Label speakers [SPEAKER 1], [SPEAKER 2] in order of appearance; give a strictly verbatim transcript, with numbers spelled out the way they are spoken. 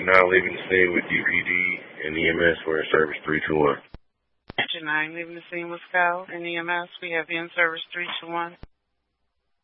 [SPEAKER 1] Engine nine leaving the scene with D P D and E M S for in service three two one.
[SPEAKER 2] Engine nine leaving the scene with Scout and E M S. We have you in service three two one.